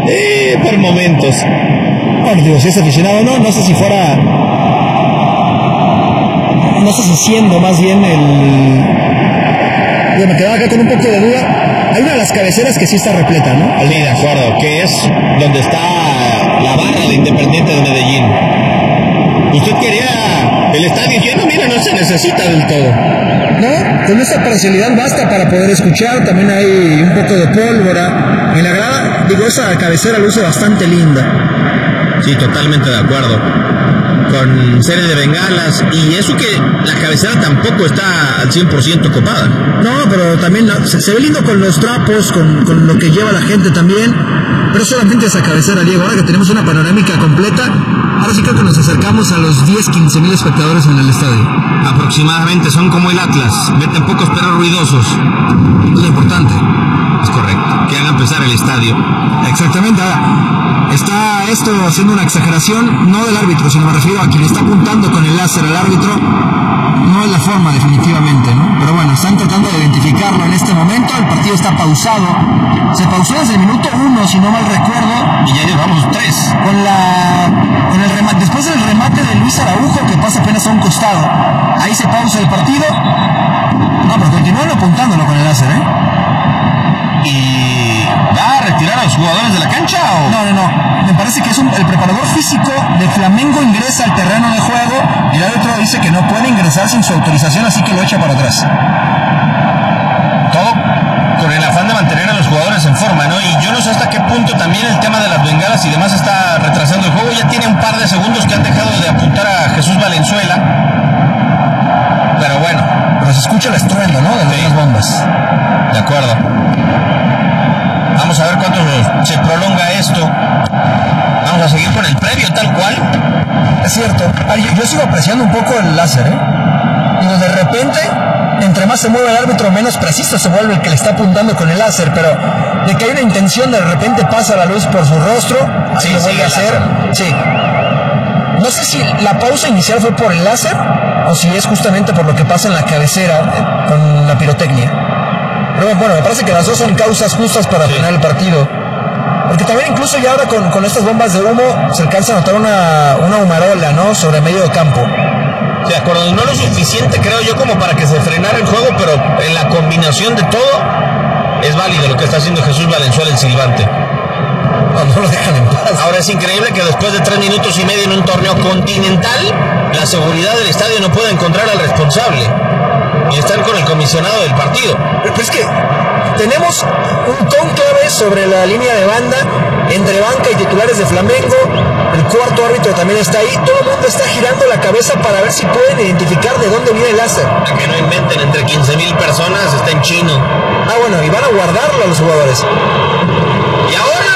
Por momentos. Bueno, digo, si es aficionado, no sé si fuera... No sé si siendo más bien Yo me quedaba acá con un poco de duda. Hay una de las cabeceras que sí está repleta, ¿no? Sí, de acuerdo, que es donde está la barra de Independiente de Medellín. Usted quería el estadio lleno, mira, no se necesita del todo. No, con esta parcialidad basta para poder escuchar. También hay un poco de pólvora en la grada. Digo, esa cabecera luce bastante linda. Sí, totalmente de acuerdo. Con serie de bengalas, y eso que la cabecera tampoco está al 100% copada. No, pero también se ve lindo con los trapos, con lo que lleva la gente también. Pero solamente esa cabecera, Diego. Ahora que tenemos una panorámica completa, ahora sí creo que nos acercamos a los 10-15 mil espectadores en el estadio. Aproximadamente, son como el Atlas, meten pocos pero ruidosos. Es lo importante. Es correcto, que hagan pesar el estadio. Exactamente. Ahora, está esto haciendo una exageración, no del árbitro, sino me refiero a quien está apuntando con el láser al árbitro. No es la forma, definitivamente, ¿no? Pero bueno, están tratando de identificarlo en este momento. El partido está pausado. Se pausó desde el minuto 1, si no mal recuerdo. Y ya llevamos 3. Con el remate, después del remate de Luis Araujo, que pasa apenas a un costado. Ahí se pausa el partido. No, pero continúan apuntándolo con el láser, ¿eh? ¿Y va a retirar a los jugadores de la cancha o...? No. Me parece que es el preparador físico de Flamengo ingresa al terreno de juego y el árbitro dice que no puede ingresar sin su autorización, así que lo echa para atrás. Todo con el afán de mantener a los jugadores en forma, ¿no? Y yo no sé hasta qué punto también el tema de las bengalas y demás está retrasando el juego. Ya tiene un par de segundos que han dejado de apuntar a Jesús Valenzuela. Pero bueno. Pero se escucha el estruendo, ¿no? De las bombas. De acuerdo. Vamos a ver cuánto se prolonga esto. Vamos a seguir con el previo tal cual. Es cierto. Yo sigo apreciando un poco el láser, ¿eh? Digo, de repente, entre más se mueve el árbitro, menos preciso se vuelve el que le está apuntando con el láser. Pero de que hay una intención, de repente pasa la luz por su rostro. Así lo vuelve a hacer. Sí. No sé si la pausa inicial fue por el láser o si es justamente por lo que pasa en la cabecera con la pirotecnia. Pero bueno, me parece que las dos son causas justas para frenar el partido. Porque también incluso ya ahora con estas bombas de humo se alcanza a notar una humarola, ¿no? Sobre medio de campo. De acuerdo, no lo suficiente creo yo como para que se frenara el juego, pero en la combinación de todo es válido lo que está haciendo Jesús Valenzuela, el silbante. No lo dejan en paz. Ahora es increíble que después de 3 minutos y medio en un torneo continental, la seguridad del estadio no pueda encontrar al responsable. Y están con el comisionado del partido. Pero es que tenemos un cónclave sobre la línea de banda entre banca y titulares de Flamengo. El cuarto árbitro también está ahí. Todo el mundo está girando la cabeza para ver si pueden identificar de dónde viene el láser. A que no inventen, entre 15,000 personas está en chino. Ah, bueno, y van a guardarlo a los jugadores. ¿Y ahora?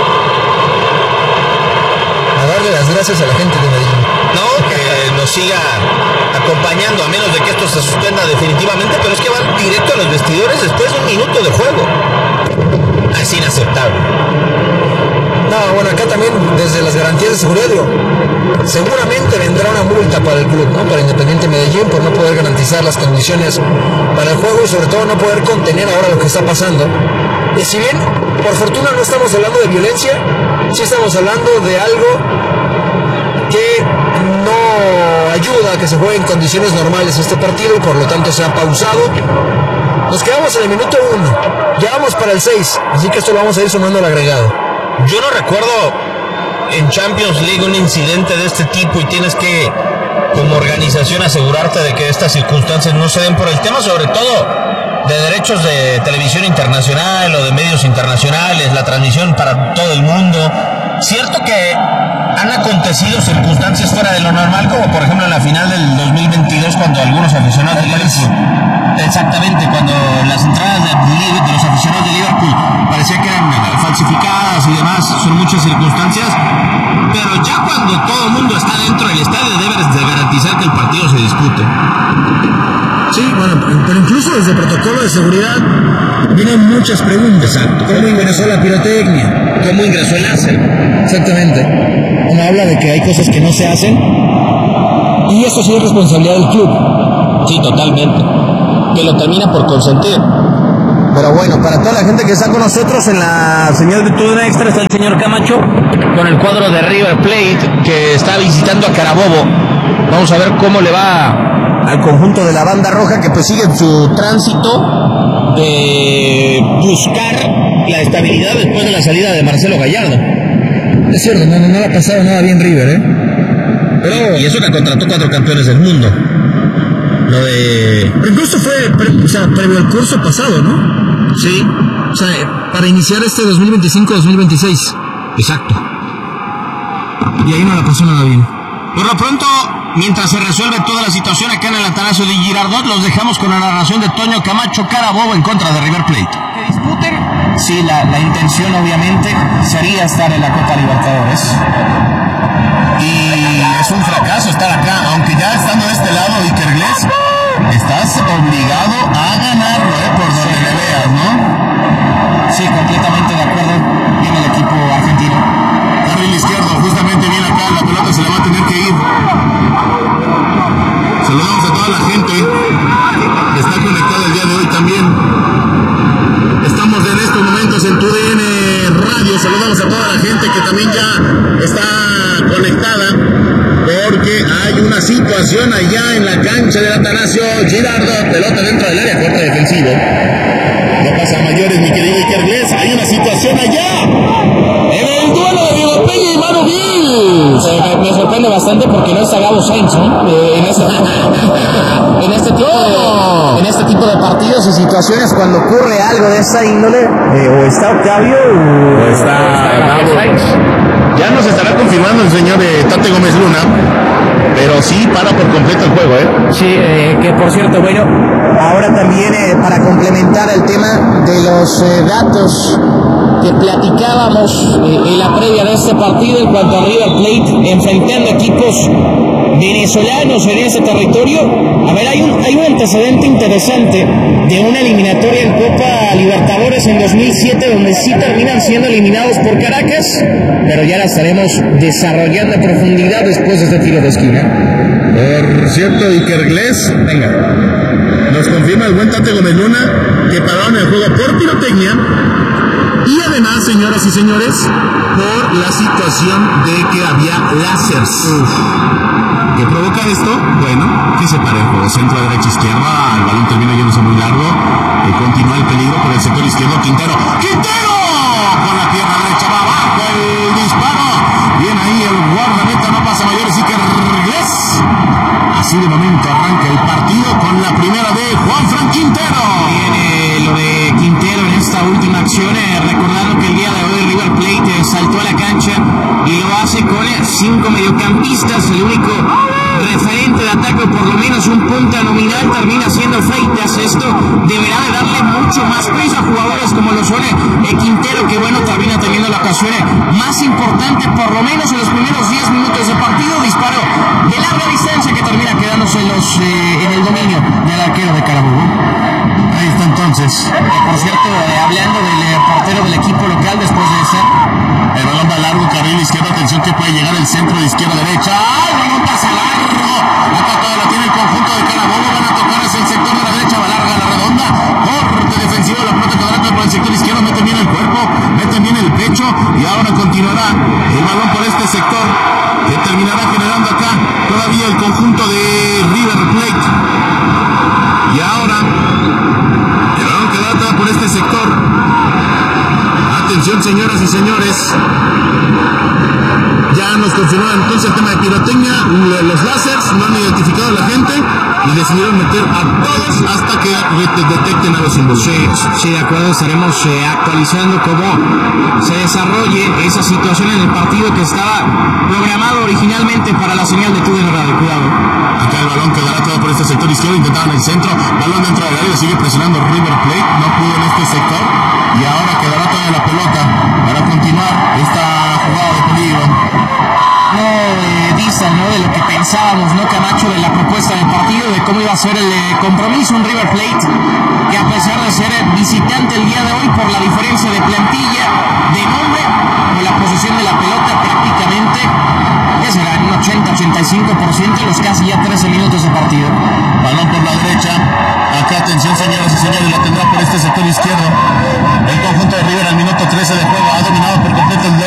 A darle las gracias a la gente de Medellín. No, que nos siga acompañando, a menos de que esto se suspenda definitivamente, pero es que van directo a los vestidores después de 1 minuto de juego. Es inaceptable. No, bueno, acá también desde las garantías de seguridad, digo, seguramente vendrá una multa para el club, ¿no? Para Independiente Medellín por no poder garantizar las condiciones para el juego y sobre todo no poder contener ahora lo que está pasando. Y si bien, por fortuna no estamos hablando de violencia, sí estamos hablando de algo que no ayuda a que se juegue en condiciones normales este partido y por lo tanto se ha pausado. Nos quedamos en el minuto 1, ya vamos para el 6, así que esto lo vamos a ir sumando al agregado. Yo no recuerdo en Champions League un incidente de este tipo y tienes que, como organización, asegurarte de que estas circunstancias no se den por el tema, sobre todo de derechos de televisión internacional o de medios internacionales, la transmisión para todo el mundo. Cierto que han acontecido circunstancias fuera de lo normal, como por ejemplo en la final del 2022, cuando algunos aficionados de Liverpool, exactamente, cuando las entradas de los aficionados de Liverpool parecía que eran falsificadas y demás, son muchas circunstancias, pero ya cuando todo el mundo está dentro del estadio debes de garantizar que el partido se dispute. Sí, bueno, pero incluso desde el protocolo de seguridad vienen muchas preguntas. Exacto. ¿Cómo ingresó la pirotecnia? ¿Cómo ingresó el láser? Exactamente. Uno habla de que hay cosas que no se hacen y eso sí es responsabilidad del club. Sí, totalmente. Que lo termina por consentir. Pero bueno, para toda la gente que está con nosotros en la señal de TUDN Extra está el señor Camacho con el cuadro de River Plate que está visitando a Carabobo. Vamos a ver cómo le va al conjunto de la banda roja que pues sigue en su tránsito de buscar la estabilidad después de la salida de Marcelo Gallardo. Es cierto, no le ha pasado nada bien River, Pero, y eso que contrató 4 campeones del mundo. Lo de... Pero incluso fue previo al curso pasado, ¿no? Sí. O sea, para iniciar este 2025-2026. Exacto. Y ahí no la pasó nada bien. Por lo pronto, mientras se resuelve toda la situación acá en el Atanasio de Girardot, los dejamos con la narración de Toño Camacho, Carabobo en contra de River Plate. Que disputen, sí, la intención obviamente sería estar en la Copa Libertadores. Y es un fracaso estar acá, aunque ya estando de este lado, Iker Gles, estás obligado a ganarlo, por donde le veas, ¿no? Sí, completamente de acuerdo. Viene el equipo argentino. Carril izquierdo, justamente viene acá, la pelota se le va a tener que ir. Saludamos a toda la gente que está conectada el día de hoy también. Estamos en estos momentos en TUDN Radio. Saludamos a toda la gente que también ya está conectada, porque hay una situación allá en la cancha del Atanasio Girardot. Pelota dentro del área corta defensivo. No pasa a mayores, mi querido Iker Gles. Hay una situación allá en el duelo de Diego Peña y Manu Gil. Me sorprende bastante porque no está Gabo Sainz, ¿no? En este tipo de partidos y situaciones, cuando ocurre algo de esa índole, o está Octavio o está Gabo Sainz. Ya nos estará confirmando el señor Tate Gómez Luna, pero sí para por completo el juego, Sí, que por cierto, bueno, ahora también para complementar el tema de los datos que platicábamos en la previa de este partido en cuanto a River Plate enfrentando equipos venezolanos en ese territorio. A ver, hay un antecedente interesante de una eliminatoria en Copa Libertadores en 2007 donde sí terminan siendo eliminados por Caracas, pero ya la estaremos desarrollando a profundidad después de este tiro de esquina. Por cierto, Iker Gles, venga, nos confirma el buen Tate Gómez Luna que pararon el juego por pirotecnia y además, señoras y señores, por la situación de que había láseres. ¿Qué provoca esto? Bueno, que se pare el juego. Centro, derecha, izquierda. El balón termina yéndose muy largo. Y continúa el peligro por el sector izquierdo. Quintero. ¡Quintero! Con la pierna derecha va abajo el disparo. Bien ahí el guardameta. No pasa mayores. Iker Gles. Así de momento arranca el partido con la primera de Juanfran Quintero. Viene lo de Quintero en esta última acción, recordando que el día de hoy River Plate saltó a la cancha y lo hace con 5 mediocampistas. El único referente de ataque, o por lo menos un punta nominal, termina siendo Freitas. Esto deberá de darle mucho más peso a jugadores como lo suele Quintero, que bueno, termina teniendo la ocasión más importante, por lo menos en los primeros 10 minutos de partido. Disparo de larga distancia que termina quedándose en el dominio del arquero de Carabobo. Ahí está entonces. Por cierto, hablando del portero del equipo local después de ese, el balón va largo, carril izquierdo, atención que puede llegar el centro de izquierda a derecha. ¡Ay, el balón pasa largo! La tocada la tiene el conjunto de Carabobo, van a tocar hacia el sector de la derecha, va larga la redonda, corte defensivo, la pelota cuadrada por el sector izquierdo, meten bien el cuerpo, meten bien el pecho y ahora continuará el balón por este sector que terminará generando acá todavía el conjunto de River Plate. Y ahora el balón queda por este sector. Atención, señoras y señores, ya nos confirmaron entonces el tema de pirotecnia. Los láseres no han identificado a la gente y decidieron meter a todos hasta que detecten a los involucrados. Sí, de acuerdo, estaremos actualizando cómo se desarrolle esa situación en el partido que estaba programado originalmente para la señal de TUDN Radio. Cuidado. Acá el balón quedará todo por este sector izquierdo, intentaban el centro, balón dentro del área, sigue presionando River Plate, no pudo en este sector y ahora quedará toda la pelota para continuar esta jugada de peligro. No distan, ¿no?, de lo que pensábamos, ¿no, Camacho, de la propuesta del partido, de cómo iba a ser el compromiso. Un River Plate que, a pesar de ser visitante el día de hoy, por la diferencia de plantilla, de nombre o la posesión de la pelota, prácticamente, ¿qué será?, un 80-85% en los casi ya 13 minutos de partido. Balón por la derecha, acá Atención, señoras y señores, la tendrá por este sector izquierdo. El conjunto de River al minuto 13 de juego.